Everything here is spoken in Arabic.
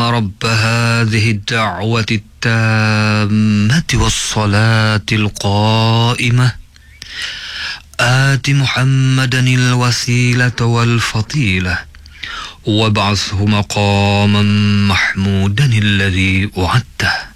رب هذه الدعوة التامة والصلاة القائمة آت محمدا الوسيلة والفضيلة وابعثه مقاما محمودا الذي وعدته.